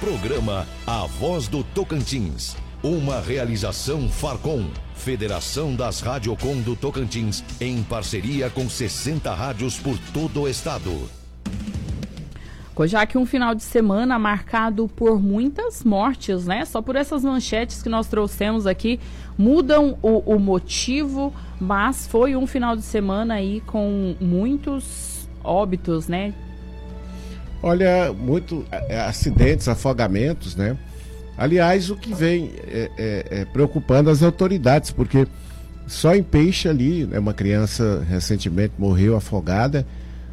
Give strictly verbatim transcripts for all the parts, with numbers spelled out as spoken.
Programa A Voz do Tocantins. Uma realização Farcom, Federação das Radiocom do Tocantins, em parceria com sessenta rádios por todo o estado. Já que um final de semana marcado por muitas mortes, né? Só por essas manchetes que nós trouxemos aqui, mudam o, o motivo, mas foi um final de semana aí com muitos óbitos, né? Olha, muito é, acidentes, afogamentos, né? Aliás, o que vem é, é, é preocupando as autoridades, porque só em Peixe ali, né, uma criança recentemente morreu afogada,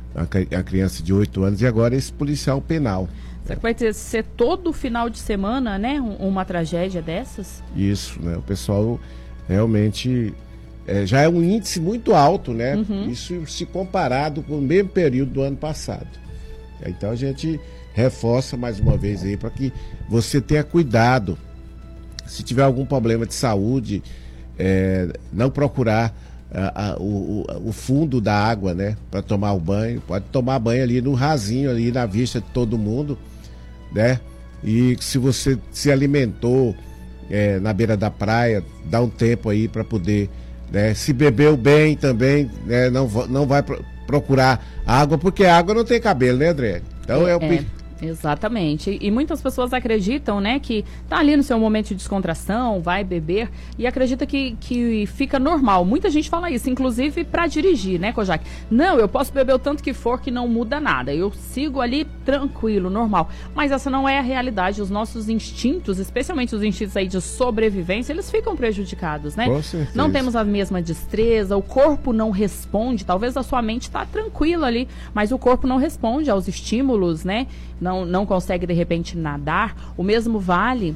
a criança de oito anos, e agora esse policial penal. Será que vai ter, ser todo final de semana, né, uma tragédia dessas? Isso, né? O pessoal realmente é, já é um índice muito alto, né? Uhum. Isso se comparado com o mesmo período do ano passado. Então a gente reforça mais uma vez aí para que você tenha cuidado. Se tiver algum problema de saúde, é, não procurar A, a, o, o fundo da água, né, para tomar o banho. Pode tomar banho ali no rasinho, ali na vista de todo mundo, né? E se você se alimentou é, na beira da praia, dá um tempo aí para poder, né? Se bebeu bem também, né? Não, não vai pro, procurar água, porque a água não tem cabelo, né, André? Então é, é o é. Exatamente, e muitas pessoas acreditam, né, que tá ali no seu momento de descontração, vai beber e acredita que, que fica normal. Muita gente fala isso, inclusive para dirigir, né, Kojak? Não, eu posso beber o tanto que for que não muda nada, eu sigo ali tranquilo, normal. Mas essa não é a realidade, os nossos instintos, especialmente os instintos aí de sobrevivência, eles ficam prejudicados, né? Com certeza. Não temos a mesma destreza, o corpo não responde, talvez a sua mente tá tranquila ali, mas o corpo não responde aos estímulos, né? Não, não consegue, de repente, nadar. O mesmo vale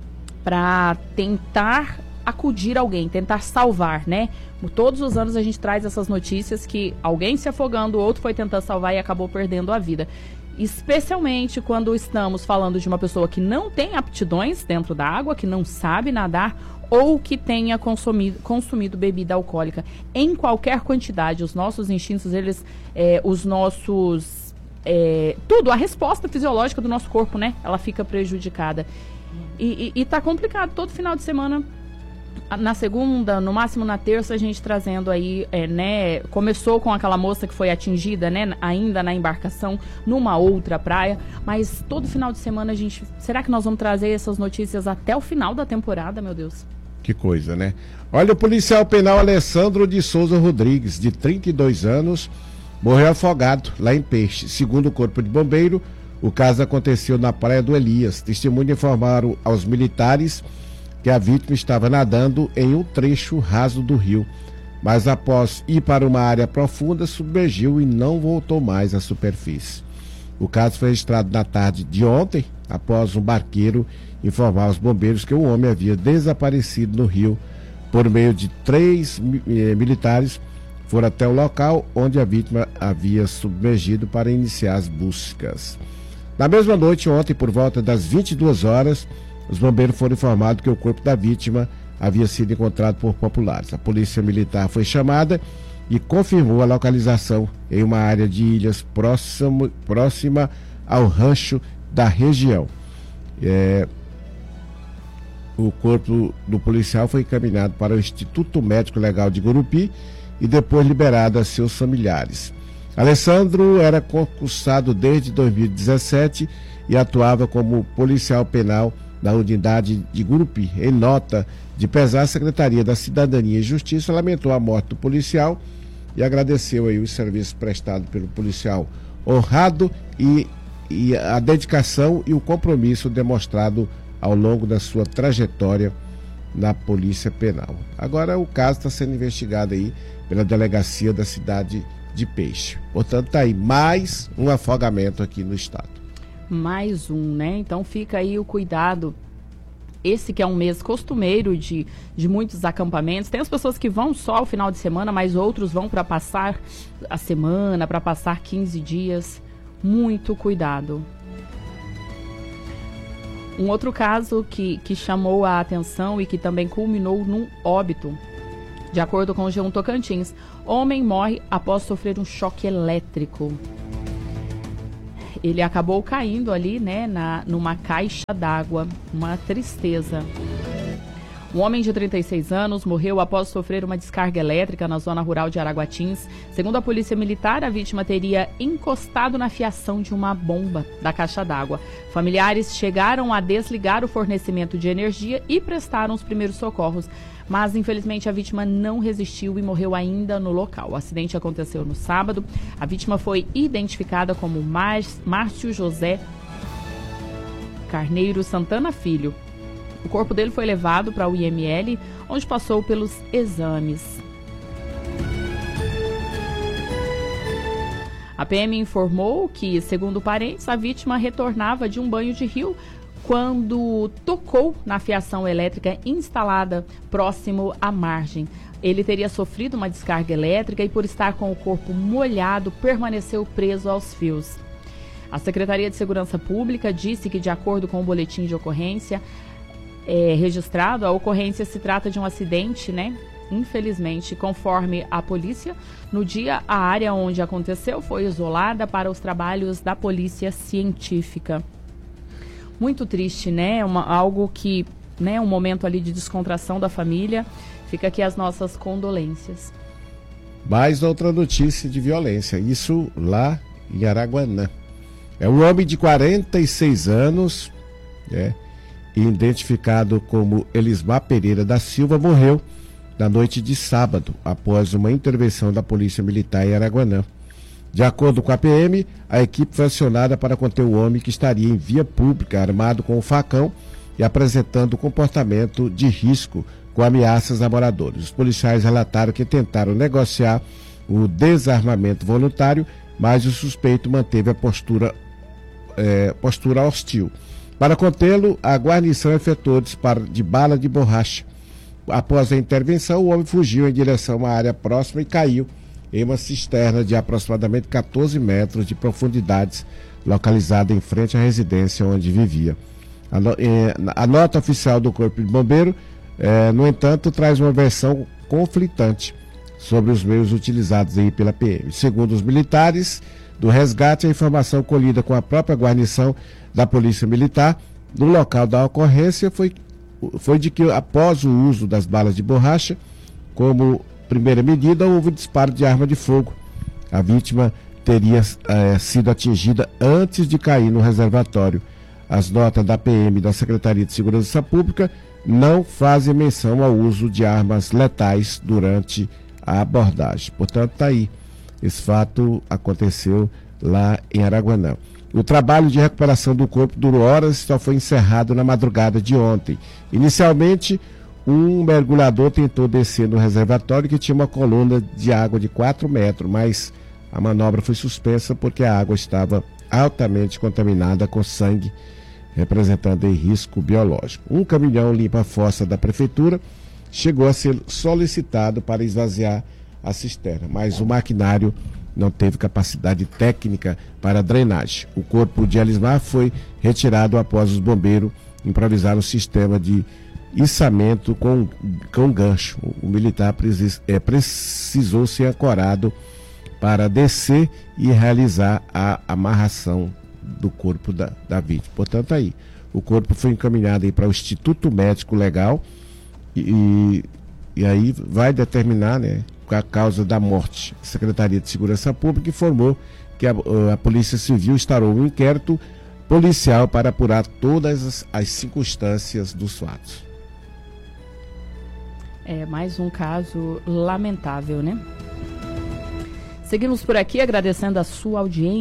para tentar acudir alguém, tentar salvar, né? Todos os anos a gente traz essas notícias que alguém se afogando, o outro foi tentando salvar e acabou perdendo a vida. Especialmente quando estamos falando de uma pessoa que não tem aptidões dentro da água, que não sabe nadar ou que tenha consumido, consumido bebida alcoólica. Em qualquer quantidade, os nossos instintos, eles, é, os nossos... É, tudo, a resposta fisiológica do nosso corpo, né? Ela fica prejudicada. E, e, e tá complicado. Todo final de semana, na segunda, no máximo na terça, a gente trazendo aí, é, né? Começou com aquela moça que foi atingida, né? Ainda na embarcação, numa outra praia. Mas todo final de semana a gente... Será que nós vamos trazer essas notícias até o final da temporada, meu Deus? Que coisa, né? Olha, o policial penal Alessandro de Souza Rodrigues, de trinta e dois anos... morreu afogado lá em Peixe. Segundo o Corpo de Bombeiro, o caso aconteceu na Praia do Elias. Testemunhas informaram aos militares que a vítima estava nadando em um trecho raso do rio, mas após ir para uma área profunda, submergiu e não voltou mais à superfície. O caso foi registrado na tarde de ontem, após um barqueiro informar aos bombeiros que o homem havia desaparecido no rio. Por meio de três eh, militares, foram até o local onde a vítima havia submergido para iniciar as buscas. Na mesma noite, ontem, por volta das vinte e duas horas, os bombeiros foram informados que o corpo da vítima havia sido encontrado por populares. A polícia militar foi chamada e confirmou a localização em uma área de ilhas próximo, próxima ao rancho da região. É, o corpo do policial foi encaminhado para o Instituto Médico Legal de Gurupi e depois liberado a seus familiares. Alessandro era concursado desde dois mil e dezessete e atuava como policial penal na unidade de Gurupi. Em nota de pesar, a Secretaria da Cidadania e Justiça lamentou a morte do policial e agradeceu aí os serviços prestados pelo policial honrado e, e a dedicação e o compromisso demonstrado ao longo da sua trajetória na Polícia Penal. Agora o caso está sendo investigado aí pela delegacia da cidade de Peixe. Portanto, está aí mais um afogamento aqui no estado. Mais um, né? Então fica aí o cuidado. Esse que é um mês costumeiro de, de muitos acampamentos. Tem as pessoas que vão só ao final de semana, mas outros vão para passar a semana, para passar quinze dias. Muito cuidado. Um outro caso que, que chamou a atenção e que também culminou num óbito. De acordo com o G um Tocantins, homem morre após sofrer um choque elétrico. ele acabou caindo ali, né, na, numa caixa d'água. Uma tristeza. Um homem de trinta e seis anos morreu após sofrer uma descarga elétrica na zona rural de Araguatins. Segundo a polícia militar, a vítima teria encostado na fiação de uma bomba da caixa d'água. Familiares chegaram a desligar o fornecimento de energia e prestaram os primeiros socorros, mas infelizmente a vítima não resistiu e morreu ainda no local. O acidente aconteceu no sábado. A vítima foi identificada como Mar- Márcio José Carneiro Santana Filho. O corpo dele foi levado para o I M L, onde passou pelos exames. A P M informou que, segundo parentes, a vítima retornava de um banho de rio quando tocou na fiação elétrica instalada próximo à margem. Ele teria sofrido uma descarga elétrica e, por estar com o corpo molhado, permaneceu preso aos fios. A Secretaria de Segurança Pública disse que, de acordo com o boletim de ocorrência é, registrado, a ocorrência se trata de um acidente, né? Infelizmente, conforme a polícia, no dia a área onde aconteceu foi isolada para os trabalhos da polícia científica. Muito triste, né? Uma, algo que, né, um momento ali de descontração da família. Fica aqui as nossas condolências. Mais outra notícia de violência, isso lá em Araguanã. É um homem de quarenta e seis anos, né, identificado como Elismar Pereira da Silva, morreu na noite de sábado, após uma intervenção da Polícia Militar em Araguanã. De acordo com a P M, a equipe foi acionada para conter o homem que estaria em via pública, armado com um facão e apresentando comportamento de risco com ameaças a moradores. Os policiais relataram que tentaram negociar o desarmamento voluntário, mas o suspeito manteve a postura, é, postura hostil. Para contê-lo, a guarnição efetuou disparo de bala de borracha. Após a intervenção, o homem fugiu em direção a uma área próxima e caiu em uma cisterna de aproximadamente quatorze metros de profundidade, localizada em frente à residência onde vivia. A, no, eh, a nota oficial do Corpo de Bombeiro, eh, no entanto, traz uma versão conflitante sobre os meios utilizados aí pela P M. Segundo os militares do resgate, a informação colhida com a própria guarnição da Polícia Militar no local da ocorrência foi, foi de que, após o uso das balas de borracha, como primeira medida, houve disparo de arma de fogo. A vítima teria eh, sido atingida antes de cair no reservatório. As notas da P M e da Secretaria de Segurança Pública não fazem menção ao uso de armas letais durante a abordagem. Portanto, está aí. Esse fato aconteceu lá em Araguanã. O trabalho de recuperação do corpo durou horas e só foi encerrado na madrugada de ontem. Inicialmente, um mergulhador tentou descer no reservatório que tinha uma coluna de água de quatro metros, mas a manobra foi suspensa porque a água estava altamente contaminada com sangue, representando em risco biológico. Um caminhão limpa-fossa da prefeitura chegou a ser solicitado para esvaziar a cisterna, mas o maquinário não teve capacidade técnica para drenagem. O corpo de Elismar foi retirado após os bombeiros improvisar um sistema de içamento com, com gancho. O militar precis, é, precisou ser ancorado para descer e realizar a amarração do corpo da, da vítima. Portanto, aí, o corpo foi encaminhado aí para o Instituto Médico Legal e, e aí vai determinar, né, a causa da morte. A Secretaria de Segurança Pública informou que a, a Polícia Civil instaurou um inquérito policial para apurar todas as, as circunstâncias dos fatos. É mais um caso lamentável, né? Seguimos por aqui agradecendo a sua audiência.